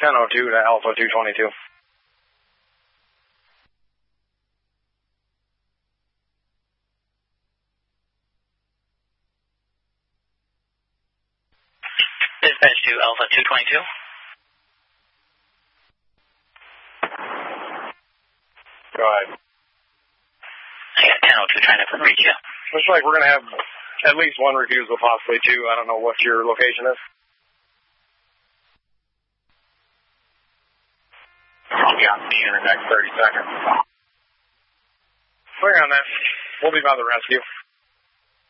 1002 to Alpha 222. Dispatch to Alpha 222. Go ahead. I got 1002 trying to reach you. Looks like we're going to have at least one refusal, possibly two. I don't know what your location is. I'll be on scene in the next 30 seconds. Hang on, man. We'll be by the rescue.